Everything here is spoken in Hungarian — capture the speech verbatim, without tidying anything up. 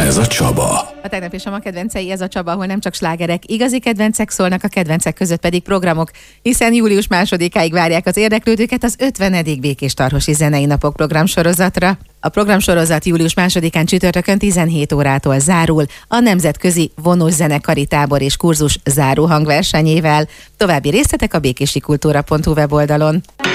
Ez a Csaba. A tegnap és a ma kedvencei, ez a Csaba, ahol nem csak slágerek, igazi kedvencek szólnak, a kedvencek között pedig programok, hiszen július másodikáig várják az érdeklődőket az ötvenedik Békés Tarhosi Zenei Napok programsorozatra. A programsorozat július másodikán csütörtökön tizenhét órától zárul a nemzetközi vonós zenekari tábor és kurzus záró hangversenyével. További részletek a békésikultúra pont hu weboldalon.